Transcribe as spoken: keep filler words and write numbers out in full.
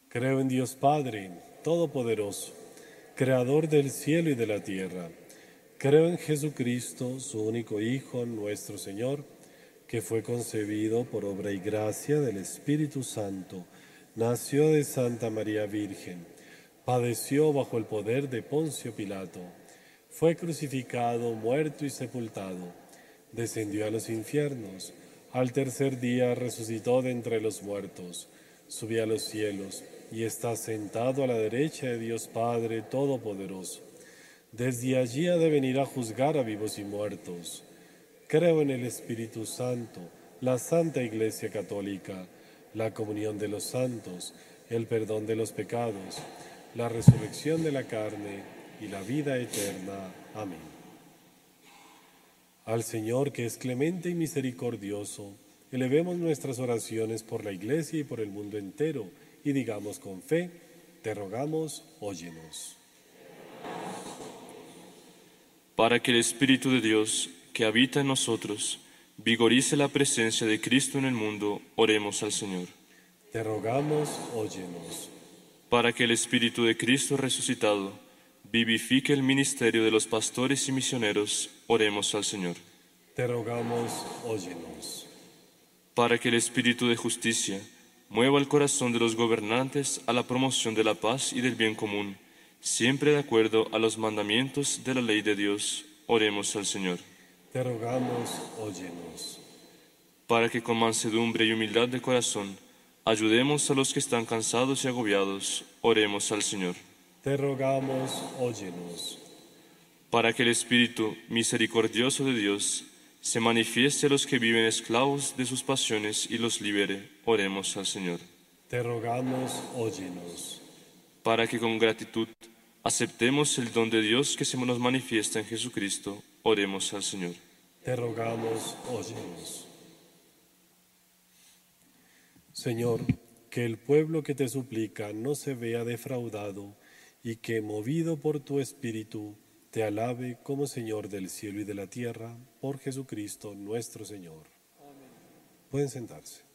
Creo en Dios Padre, Todopoderoso, Creador del cielo y de la tierra. Creo en Jesucristo, su único Hijo, nuestro Señor, que fue concebido por obra y gracia del Espíritu Santo, nació de Santa María Virgen, padeció bajo el poder de Poncio Pilato, fue crucificado, muerto y sepultado, descendió a los infiernos, al tercer día resucitó de entre los muertos, subió a los cielos y está sentado a la derecha de Dios Padre Todopoderoso. Desde allí ha de venir a juzgar a vivos y muertos. Creo en el Espíritu Santo, la Santa Iglesia Católica, la comunión de los santos, el perdón de los pecados, la resurrección de la carne y la vida eterna. Amén. Al Señor, que es clemente y misericordioso, elevemos nuestras oraciones por la Iglesia y por el mundo entero, y digamos con fe, te rogamos, óyenos. Para que el Espíritu de Dios, que habita en nosotros, vigorice la presencia de Cristo en el mundo, oremos al Señor. Te rogamos, óyenos. Para que el Espíritu de Cristo resucitado vivifique el ministerio de los pastores y misioneros, oremos al Señor. Te rogamos, óyenos. Para que el Espíritu de justicia mueva el corazón de los gobernantes a la promoción de la paz y del bien común, siempre de acuerdo a los mandamientos de la ley de Dios, oremos al Señor. Te rogamos, óyenos. Para que con mansedumbre y humildad de corazón ayudemos a los que están cansados y agobiados, oremos al Señor. Te rogamos, óyenos. Para que el Espíritu misericordioso de Dios se manifieste a los que viven esclavos de sus pasiones y los libere, oremos al Señor. Te rogamos, óyenos. Para que con gratitud aceptemos el don de Dios que se nos manifiesta en Jesucristo, oremos al Señor. Te rogamos, óyenos. Señor, que el pueblo que te suplica no se vea defraudado y que, movido por tu Espíritu, te alabe como Señor del cielo y de la tierra, por Jesucristo nuestro Señor. Amén. Pueden sentarse.